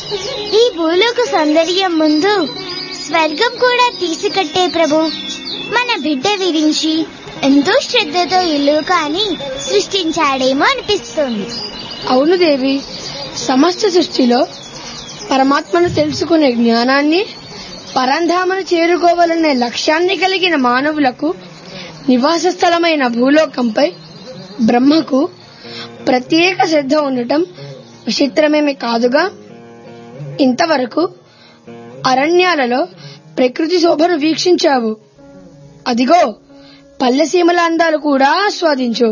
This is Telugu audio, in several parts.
ఈ భూలోక సౌందర్యం ముందు స్వర్గం కూడా తీసుకట్టే ప్రభు మన బిడ్డ విరించి ఎంతో శ్రద్ధతో ఈ లోకాన్ని సృష్టించాడేమో అనిపిస్తుంది. అవును దేవి, సమస్త సృష్టిలో పరమాత్మను తెలుసుకునే జ్ఞానాన్ని, పరంధామను చేరుకోవాలనే లక్ష్యాన్ని కలిగిన మానవులకు నివాస స్థలమైన భూలోకంపై బ్రహ్మకు ప్రత్యేక శ్రద్ధ ఉండటం విచిత్రమేమి కాదుగా. ఇంతవరకు అరణ్యాలలో ప్రకృతి శోభను వీక్షించావు, అదిగో పల్లెసీమల అందాలు కూడా ఆస్వాదించు.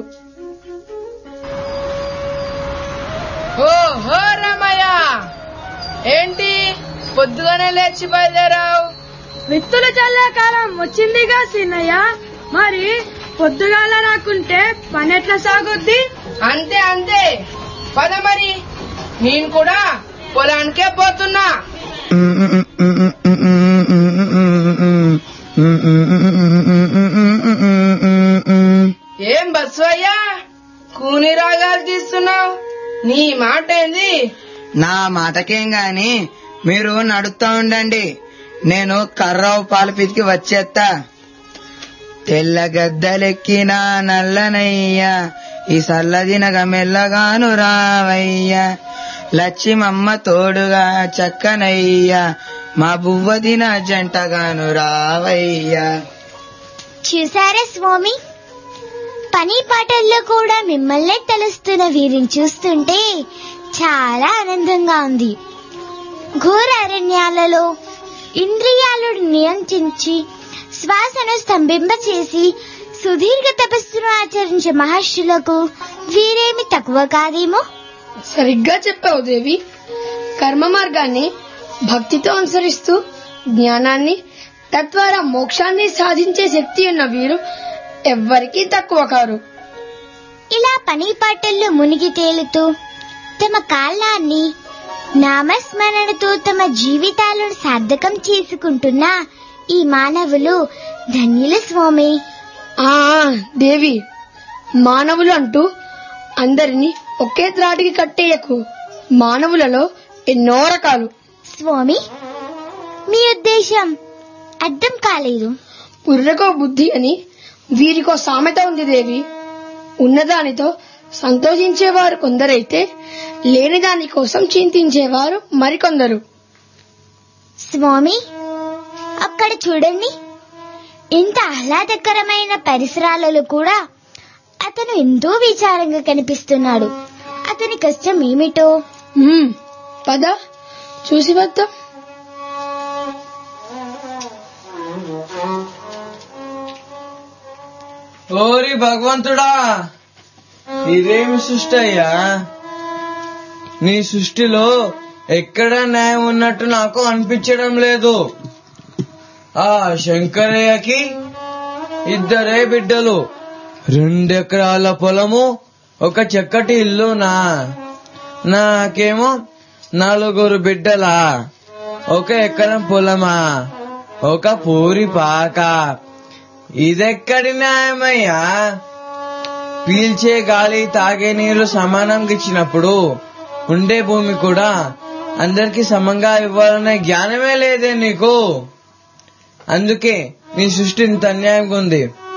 ఓహో రమయ్య, ఏంటి పొద్దుగానే లేచి బయలుదేరావు? విత్తులు చల్లే కాలం వచ్చిందిగా సీనయ్య, మరి పొద్దుగాల రాకుంటే పని ఎట్లా సాగుద్ది? అంతే అంతే, పద మరి, నేను కూడా పొలానికే పోతున్నా. ఏం బస్వయ్యా, కూని రాగాలు తీస్తున్నావు? నీ మాట ఏంది? నా మాటకేం గాని మీరు నడుస్తా ఉండండి, నేను కర్రావు పాలు పితికి వచ్చేస్తా. తెల్ల గద్దలెక్కిన నల్లనయ్యా, ఈ సల్లదినగ మెల్లగాను రావయ్యా, లచ్చిమమ్మ తోడుగా చక్కనయ్యా, మా బువ్వదిన జంటగాను రావయ్యా. చూసారా స్వామి, పని పాటల్లో కూడా మిమ్మల్నే తలుస్తున్న వీరిని చూస్తుంటే చాలా ఆనందంగా ఉంది. ఘోర అరణ్యాలలో ఇంద్రియాలను నియంత్రించి శ్వాసను స్తంభింపచేసి సుదీర్ఘ తపస్సును ఆచరించే మహర్షులకు వీరేమి తక్కువ కాదేమో. సరిగ్గా చెప్పావు దేవి. కర్మ మార్గాన్ని భక్తితో అనుసరిస్తూ జ్ఞానాన్ని, తద్వారా మోక్షాన్ని సాధించే శక్తి ఉన్న వీరు ఎవ్వరికీ తక్కువ కారు. ఇలా పని పాటల్లో మునిగి తేలుతూ తమ కాలాన్ని నామస్మరణతో తమ జీవితాలను సార్థకం చేసుకుంటున్న ఈ మానవులు ధన్యుల స్వామి. దేవి, మానవులు అంటూ అందరినీ ఒకే త్రాటికి కట్టేయకు. మానవులలో ఎన్నో రకాలు. స్వామి, మీ ఉద్దేశం అర్థం కాలేదు. పుర్రెకో బుద్ధి అని వీరికో సామెత ఉంది దేవి. ఉన్నదానితో సంతోషించేవారు కొందరైతే లేని దాని కోసం చింతించేవారు మరికొందరు. స్వామి, అక్కడ చూడండి, ఇంత ఆహ్లాదకరమైన పరిసరాలలో కూడా అతను ఎంతో విచారంగా కనిపిస్తున్నాడు. అతని కష్టం ఏమిటో పద చూసి వద్దాం. ఓరి భగవంతుడా, ఇదేమి సృష్టి అయ్యా? నీ సృష్టిలో ఎక్కడ న్యాయం ఉన్నట్టు నాకు అనిపించడం లేదు. ఆ శంకరయ్యకి 2 బిడ్డలు, 2 ఎకరాల పొలము, ఒక చక్కటి ఇల్లు. నాకేమో 4 బిడ్డలా, 1 ఎకరం పొలమా, ఒక పూరి పాక. ఇదెక్కడి న్యాయమయ్యా? పీల్చే గాలి, తాగే నీరు సమానంగా ఇచ్చినప్పుడు ఉండే భూమి కూడా అందరికి సమంగా ఇవ్వాలనే జ్ఞానమే లేదే నీకు. అందుకే నీ సృష్టి ఇంత అన్యాయంగా ఉంది.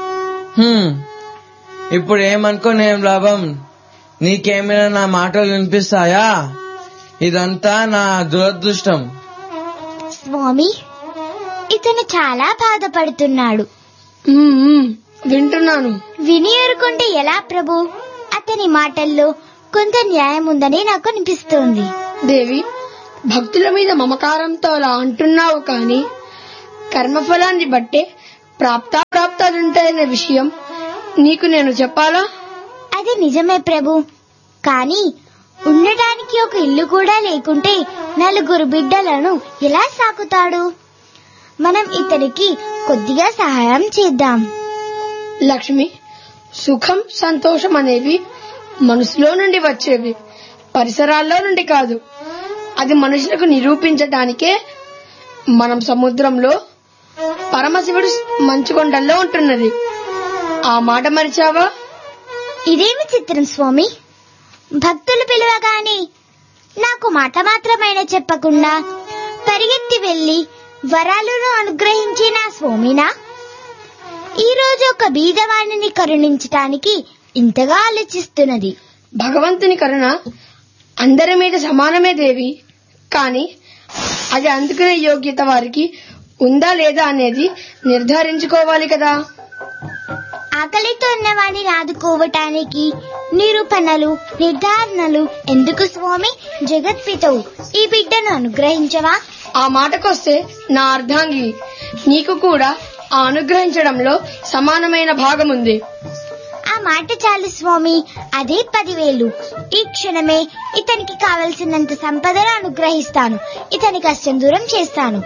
ఇప్పుడు ఏమనుకోనేం లాభం? నీకేమైనా నా మాటలు వినిపిస్తాయా? ఇదంతా నా దురదృష్టం. స్వామి, ఇతను చాలా బాధపడుతున్నాడు. వింటున్నాను. విని ఊరుకుంటే ఎలా ప్రభు? అతని మాటల్లో కొంత న్యాయం ఉందని నాకు అనిపిస్తోంది. దేవి, భక్తుల మీద మమకారంతో అలా అంటున్నావు, కానీ కర్మఫలాన్ని బట్టే ప్రాప్తాలుంటాయనే విషయం నీకు నేను చెప్పాలా? అది నిజమే ప్రభు, కానీ ఉండటానికి ఒక ఇల్లు కూడా లేకుంటే 4 బిడ్డలను ఎలా సాకుతాడు? మనం ఇతనికి కొద్దిగా సహాయం చేద్దాం. లక్ష్మి, సుఖం, సంతోషం అనేవి మనసులో నుండి వచ్చేవి, పరిసరాల్లో నుండి కాదు. అది మనుషులకు నిరూపించటానికే మనం సముద్రంలో, పరమశివుడు మంచుకొండల్లో ఉంటున్నది. ఆ మాట మరిచావా? ఇదేమి చిత్రం స్వామి, భక్తులు పిలవగానే నాకు మాట మాత్రమైన చెప్పకుండా పరిగెత్తి వెళ్లి వరాలను అనుగ్రహించిన స్వామినా ఈ రోజు ఒక బీదవాణిని కరుణించటానికి ఇంతగా ఆలోచిస్తున్నది. భగవంతుని కరుణ అందరి మీద సమానమే దేవి. కాని అది అందుకునే యోగ్యత వారికి ఉందా లేదా అనేది నిర్ధారించుకోవాలి కదా. ఆకలితో ఉన్నవాడిని ఆదుకోవటానికి నిరూపణలు నిర్ధారణలు ఎందుకు స్వామి? జగత్పితవు ఈ బిడ్డను అనుగ్రహించవా? ఆ మాటకొస్తే నా అర్ధాంగి, నీకు కూడా ఆ అనుగ్రహించడంలో సమానమైన భాగముంది. ఆ మాట చాలు స్వామి, అదే 10,000. ఈ క్షణమే ఇతనికి కావలసినంత సంపదను అనుగ్రహిస్తాను. ఇతని కష్టం దూరం చేస్తాను.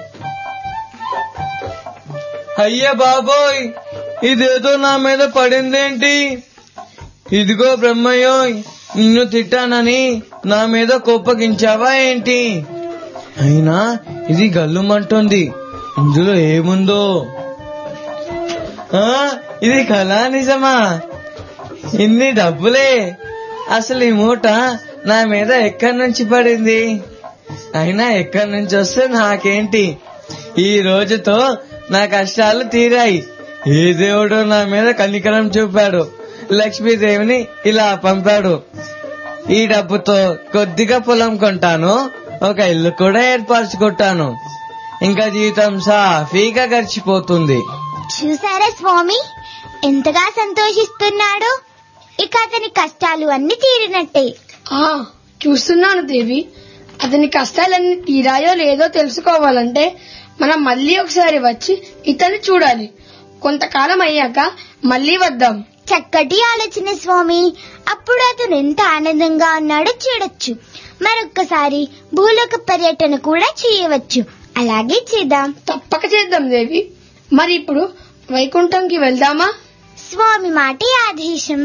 అయ్య బాబోయ్, ఇదేదో నా మీద పడిందేంటి? ఇదిగో బ్రహ్మయ్యోయ్, నిన్ను తిట్టానని నా మీద కోపగించావా ఏంటి? అయినా ఇది గల్లుమంటుంది, ఇందులో ఏముందో? ఇది కళా నిజమా? ఇన్ని డబ్బులే? అసలు ఈ మూట నా మీద ఎక్కడి నుంచి పడింది? అయినా ఎక్కడి నుంచి వస్తే నాకేంటి? ఈ రోజుతో నా కష్టాలు తీరాయి. ఏ దేవుడో నా మీద కనికరం చూపాడు, లక్ష్మీదేవిని ఇలా పంపాడు. ఈ డబ్బుతో కొద్దిగా పొలం కొంటాను, ఒక ఇల్లు కూడా ఏర్పరచుకుంటాను. ఇంకా జీవితం సాఫీగా గడిచిపోతుంది. చూసారా స్వామి ఎంతగా సంతోషిస్తున్నాడో? ఇక అతని కష్టాలు అన్ని తీరినట్టే. చూస్తున్నాను దేవి. అతని కష్టాలన్నీ తీరాయో లేదో తెలుసుకోవాలంటే మనం మళ్ళీ ఒకసారి వచ్చి ఇతన్ని చూడాలి. కొంతకాలం అయ్యాక మళ్ళీ వద్దాం. చక్కటి ఆలోచన స్వామి. అప్పుడు అతను ఎంత ఆనందంగా ఉన్నాడో చూడొచ్చు. మరొక్కసారి భూలోక పర్యటన కూడా చేయవచ్చు. అలాగే చేద్దాం. తప్పక చేద్దాం దేవి. మరి ఇప్పుడు వైకుంఠంకి వెళ్దామా? స్వామి మాటే ఆదేశం.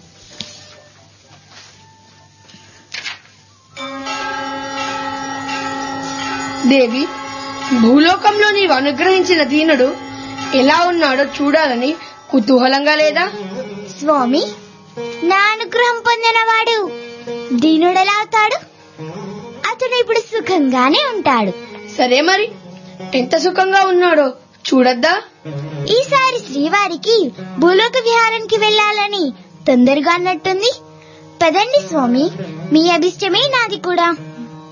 దేవి, భూలోకంలో నీవు అనుగ్రహించిన దీనుడు ఎలా ఉన్నాడో చూడాలని కుతూహలంగా లేదా? స్వామి, నా అనుగ్రహం పొందినవాడు దీనుడెలా అవుతాడు? అతను ఇప్పుడు సుఖంగానే ఉంటాడు. సరే, మరి ఎంత సుఖంగా ఉన్నాడో చూడద్దా? ఈసారి శ్రీవారికి భూలోక విహారానికి వెళ్లాలని తొందరగా అన్నట్టుంది. పదండి స్వామి, మీ అభిష్టమే నాది కూడా.